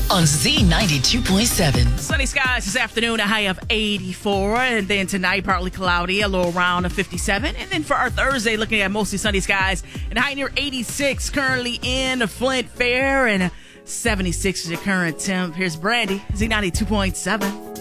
on Z92.7. Sunny skies this afternoon, a high of 84. And then tonight, partly cloudy, a low around of 57. And then for our Thursday, looking at mostly sunny skies and a high near 86. Currently in the Flint Fair and 76 is your current temp. Here's Brandy, Z92.7.